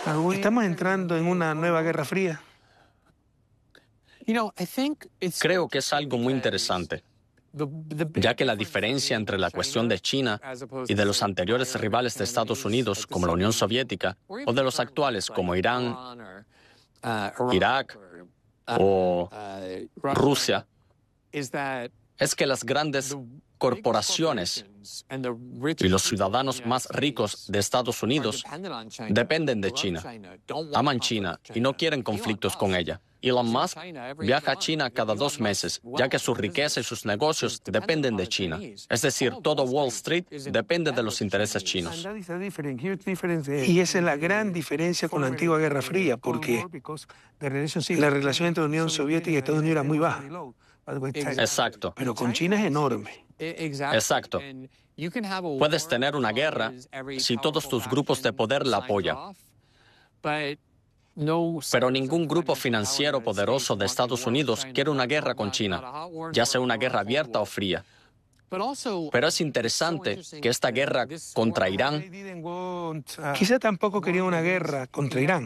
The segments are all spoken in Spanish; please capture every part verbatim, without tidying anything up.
Estamos entrando en una nueva guerra fría. Creo que es algo muy interesante, ya que la diferencia entre la cuestión de China y de los anteriores rivales de Estados Unidos, como la Unión Soviética, o de los actuales, como Irán, Irak o Rusia, es que las grandes corporaciones y los ciudadanos más ricos de Estados Unidos dependen de China, aman China y no quieren conflictos con ella. Elon Musk viaja a China cada dos meses, ya que su riqueza y sus negocios dependen de China. Es decir, todo Wall Street depende de los intereses chinos. Y esa es la gran diferencia con la antigua Guerra Fría, porque la relación entre la Unión Soviética y Estados Unidos era muy baja. Exacto. Pero con China es enorme. Exacto. Puedes tener una guerra si todos tus grupos de poder la apoyan. Pero ningún grupo financiero poderoso de Estados Unidos quiere una guerra con China, ya sea una guerra abierta o fría. Pero es interesante que esta guerra contra Irán... Quizá tampoco querían una guerra contra Irán.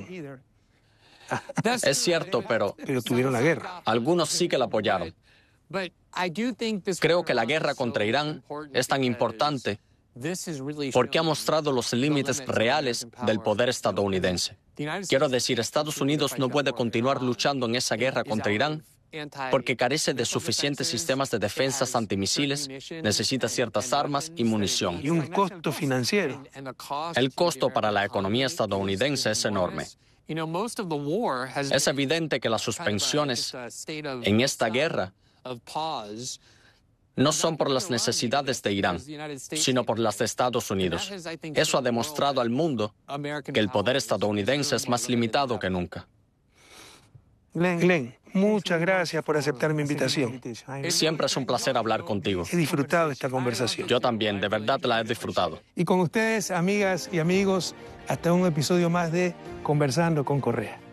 Es cierto, pero... Pero tuvieron la guerra. Algunos sí que la apoyaron. Creo que la guerra contra Irán es tan importante porque ha mostrado los límites reales del poder estadounidense. Quiero decir, Estados Unidos no puede continuar luchando en esa guerra contra Irán porque carece de suficientes sistemas de defensas antimisiles, necesita ciertas armas y munición. Y un costo financiero. El costo para la economía estadounidense es enorme. Es evidente que las suspensiones en esta guerra no son por las necesidades de Irán, sino por las de Estados Unidos. Eso ha demostrado al mundo que el poder estadounidense es más limitado que nunca. Glenn, muchas gracias por aceptar mi invitación. Siempre es un placer hablar contigo. He disfrutado esta conversación. Yo también, de verdad la he disfrutado. Y con ustedes, amigas y amigos, hasta un episodio más de Conversando con Correa.